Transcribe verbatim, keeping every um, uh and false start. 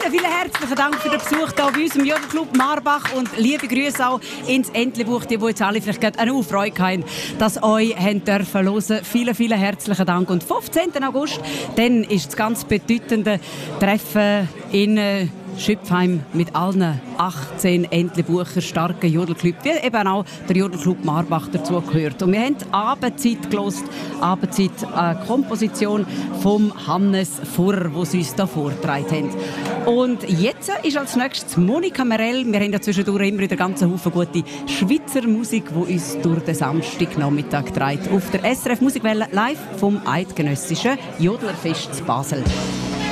Vielen, vielen herzlichen Dank für den Besuch hier bei uns im Jodelclub Marbach und liebe Grüße auch ins Entlebuch, die, die jetzt alle vielleicht gerade eine Freude haben, dass euch haben dürfen hören. Vielen, vielen herzlichen Dank. Und fünfzehnten August, dann ist das ganz bedeutende Treffen in äh, Schüpfheim mit allen achtzehn Entlebucher starken Jodelclub, wie eben auch der Jodelclub Marbach dazugehört. Und wir haben die Abendzeit gehört, Abendzeit, eine Komposition von Hannes Furrer, die sie uns hier vorgetragen haben. Und jetzt ist als nächstes Monika Merell. Wir haben ja zwischendurch immer wieder ganz Haufen gute Schweizer Musik, die uns durch den Samstagnachmittag trägt. Auf der S R F Musikwelle live vom Eidgenössischen Jodlerfest zu Basel.